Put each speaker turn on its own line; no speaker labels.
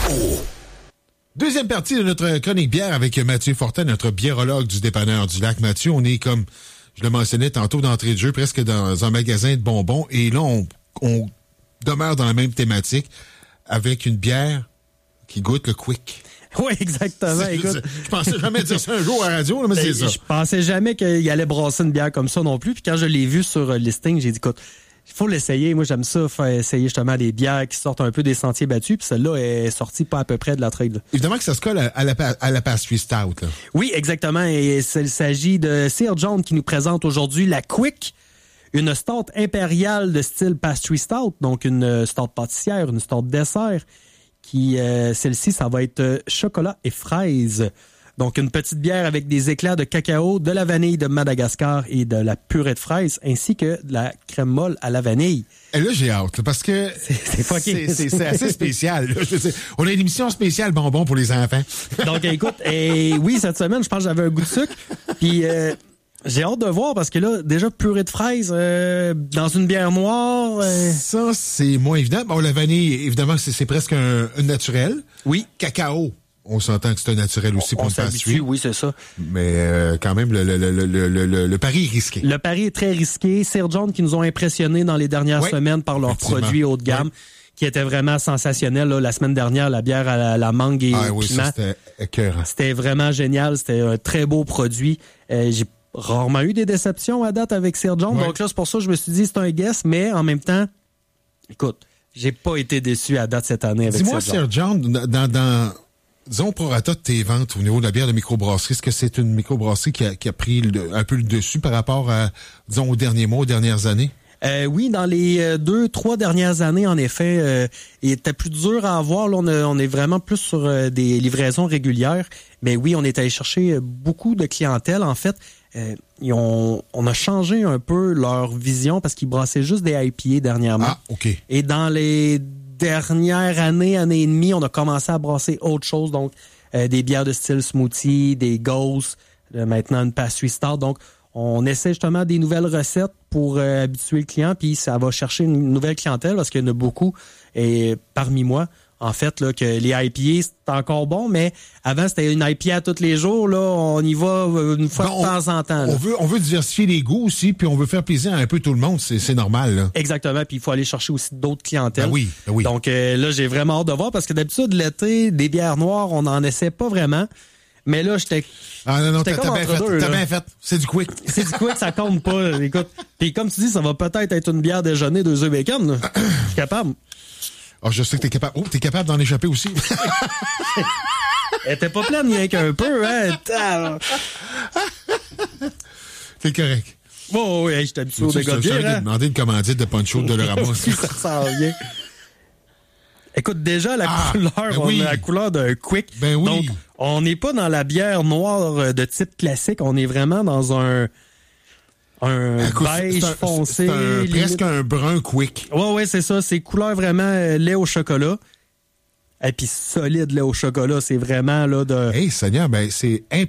Deuxième partie de notre chronique bière avec Mathieu Fortin, notre biérologue du dépanneur du lac. Mathieu, on est comme, je le mentionnais tantôt d'entrée de jeu, presque dans un magasin de bonbons. Et là, on demeure dans la même thématique avec une bière qui goûte le quick.
Oui, exactement. Écoute,
je pensais jamais dire ça un jour à la radio, là, mais c'est ça.
Je pensais jamais qu'il allait brasser une bière comme ça non plus. Puis quand je l'ai vu sur le listing, j'ai dit, écoute, il faut l'essayer. Moi, j'aime ça, faire essayer justement des bières qui sortent un peu des sentiers battus. Puis celle-là est sortie pas à peu près de la trade.
Évidemment que ça se colle à la pastry stout. Là.
Oui, exactement. Et il s'agit de Sir John qui nous présente aujourd'hui la Quick, une stout impériale de style pastry stout, donc une stout pâtissière, une stout dessert. Celle-ci, ça va être chocolat et fraises. Donc, une petite bière avec des éclats de cacao, de la vanille de Madagascar et de la purée de fraises, ainsi que de la crème molle à la vanille.
Et là, j'ai hâte, parce que c'est assez spécial. Là. On a une émission spéciale bonbons pour les enfants.
Donc, écoute, oui, cette semaine, je pense que j'avais un goût de sucre. Puis, j'ai hâte de voir, parce que là, déjà, purée de fraises dans une bière noire...
Ça, c'est moins évident. Bon, la vanille, évidemment, c'est presque un naturel.
Oui.
Cacao. On s'entend que c'est un naturel aussi pour une pastry.
Oui, c'est ça.
Mais quand même, le pari est risqué.
Le pari est très risqué. Sir John qui nous ont impressionnés dans les dernières semaines par leurs produits haut de gamme, qui étaient vraiment sensationnels. Là, la semaine dernière, la bière à la mangue et
oui,
piment.
Ça, c'était écœurant.
C'était vraiment génial. C'était un très beau produit. J'ai rarement eu des déceptions à date avec Sir John. Donc là, c'est pour ça que je me suis dit c'est un guess, mais en même temps, écoute, j'ai pas été déçu à date cette année avec Sir John.
Dis-moi, Sir John, disons, prorata de tes ventes au niveau de la bière de microbrasserie, est-ce que c'est une microbrasserie qui a pris un peu le dessus par rapport à, disons, aux derniers mois, aux dernières années?
Oui, dans les 2-3 dernières années, en effet, il était plus dur à avoir. Là, on est vraiment plus sur des livraisons régulières. Mais oui, on est allé chercher beaucoup de clientèle. En fait, on a changé un peu leur vision parce qu'ils brassaient juste des IPA dernièrement.
Ah, OK.
Et dans les dernière année et demie, on a commencé à brasser autre chose, donc des bières de style smoothie, des ghosts, maintenant une pastry stout. Donc, on essaie justement des nouvelles recettes pour habituer le client, puis ça va chercher une nouvelle clientèle parce qu'il y en a beaucoup, et parmi moi, en fait, là, que les IPA, c'est encore bon, mais avant, c'était une IPA tous les jours. Là, on y va une fois de temps en temps. Là.
On veut diversifier les goûts aussi, puis on veut faire plaisir à un peu tout le monde. C'est normal. Là.
Exactement, puis il faut aller chercher aussi d'autres clientèles.
Ben oui.
Donc là, j'ai vraiment hâte de voir, parce que d'habitude, l'été, des bières noires, on n'en essaie pas vraiment. Mais là, j'étais...
Ah non, t'as bien fait. C'est du quick.
C'est du quick, ça compte pas. Là. Écoute, puis comme tu dis, ça va peut-être être une bière déjeuner, 2 œufs bacon. Là. Je suis capable.
Oh, je sais que t'es capable. Oh, t'es capable d'en échapper aussi.
Elle était pas pleine, rien qu'un peu, hein.
C'est correct.
Oh, oui, je t'habitue au dégât de bière, hein.
Demander une commandite de Poncho de le ramasser.
Ça sent bien. Écoute, déjà, la couleur, on a la couleur d'un quick.
Ben oui.
Donc, on n'est pas dans la bière noire de type classique. On est vraiment dans un beige foncé.
C'est presque un brun quick.
Ouais, c'est ça. C'est couleur vraiment lait au chocolat. Et puis solide lait au chocolat. C'est vraiment là de...
Hey, Seigneur, ben c'est